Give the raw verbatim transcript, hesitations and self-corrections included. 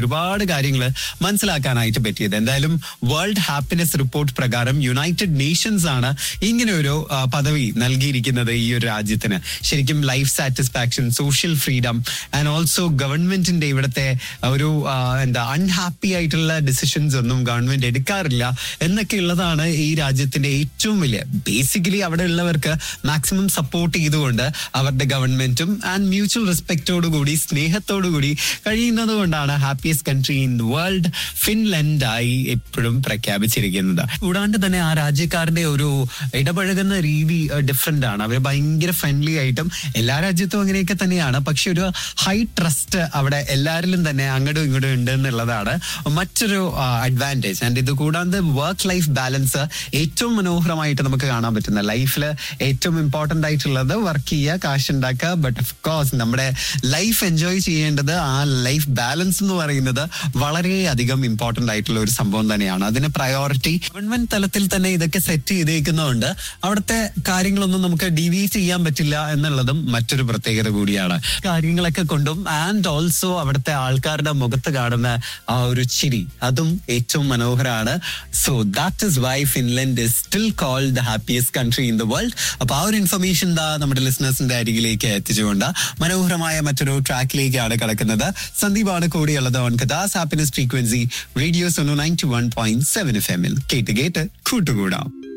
ഒരുപാട് കാര്യങ്ങൾ മനസ്സിലാക്കാനായിട്ട് പറ്റിയത്. എന്തായാലും വേൾഡ് ഹാപ്പിനെസ് റിപ്പോർട്ട് പ്രകാരം യുണൈറ്റഡ് നേഷൻസ് ആണ് ഇങ്ങനെ ഒരു പദവി നൽകിയിരിക്കുന്നത് ഈ ഒരു രാജ്യത്തിന്. ശരിക്കും life satisfaction, social freedom and also ഗവൺമെന്റിന്റെ ഇവിടുത്തെ ഒരു എന്താ അൺഹാപ്പി ആയിട്ടുള്ള ഡിസിഷൻസ് ഒന്നും ഗവൺമെന്റ് എടുക്കാറില്ല എന്നൊക്കെ ഉള്ളതാണ് ഈ രാജ്യത്തിന്റെ ഏറ്റവും വലിയ. ബേസിക്കലി അവിടെ ഉള്ളവർക്ക് മാക്സിമം സപ്പോർട്ട് ചെയ്തുകൊണ്ട് അവരുടെ ഗവൺമെന്റും ആൻഡ് മ്യൂച്വൽ റെസ്പെക്റ്റോടു കൂടി സ്നേഹത്തോടു കൂടി കഴിയുന്നത് കൊണ്ടാണ് ഹാപ്പിയസ്റ്റ് കൺട്രി ഇൻ വേൾഡ് ഫിൻലൻഡായി എപ്പോഴും പ്രഖ്യാപിച്ചിരിക്കുന്നത്. കൂടാണ്ട് തന്നെ ആ രാജ്യക്കാരുടെ ഒരു ഇടപഴകുന്ന രീതി ഡിഫറെന്റ് ആണ്. അവർ ഭയങ്കര ഫ്രണ്ട്ലി ആയിട്ടും എല്ലാ രാജ്യത്തും അങ്ങനെയൊക്കെ തന്നെയാണ്. പക്ഷെ ഒരു ഹൈ ട്രസ്റ്റ് അവിടെ എല്ലാവരിലും തന്നെ അങ്ങോട്ടും ഇങ്ങോട്ടും ഉണ്ട് എന്നുള്ളതാണ് മറ്റൊരു അഡ്വാൻറ്റേജ്. ആൻഡ് ഇത് കൂടാണ്ട് വർക്ക് ലൈഫ് ബാലൻസ് ഏറ്റവും മനോഹരമായിട്ട് നമുക്ക് കാണാൻ പറ്റുന്ന. ലൈഫിൽ ഏറ്റവും ഇമ്പോർട്ടന്റ് ആയിട്ടുള്ളത് വർക്ക് ചെയ്യുക, കാശ് ഉണ്ടാക്കുക. ബട്ട് ഓഫ് കോഴ്സ് നമ്മുടെ ലൈഫ് എൻജോയ് ചെയ്യേണ്ടത്, ആ ലൈഫ് ബാലൻസ് എന്ന് പറയുന്നത് വളരെ അധികം ഇമ്പോർട്ടന്റ് ആയിട്ടുള്ള ഒരു സംഭവം തന്നെയാണ്. അതിന് പ്രയോറിറ്റി ഗവൺമെന്റ് തലത്തിൽ തന്നെ ഇതൊക്കെ സെറ്റ് ചെയ്തേക്കുന്നതുകൊണ്ട് അവിടുത്തെ കാര്യങ്ങളൊന്നും നമുക്ക് ഡീവിയേറ്റ് ചെയ്യാൻ പറ്റില്ല എന്നുള്ളതും മറ്റൊരു പ്രത്യേകത കൂടിയാണ്. കാര്യങ്ങളൊക്കെ കൊണ്ടും ആൻഡ് ഓൾസോ അവിടുത്തെ ആൾക്കാരുടെ മുഖത്ത് കാണുന്ന ആ ഒരു ചിരി, അതും ഏറ്റവും മനോഹരമാണ്. So that is why Finland is still called the happiest country in the world. അപ്പൊ ആ ഒരു ഇൻഫർമേഷൻ ദാ നമ്മുടെ ലിസണേഴ്സിന്റെ അരികിലേക്ക് എത്തിച്ചുകൊണ്ട് മനോഹരമായ മറ്റൊരു ട്രാക്കിലേക്കാണ് കിടക്കുന്നത്. സന്ദീപാണ് കൂടിയുള്ളത് on കഥാസ് happiness frequency radio Suno ninety one point seven F എമ്മിൽ. കേട്ട് കേട്ട് കൂട്ടുകൂടാം.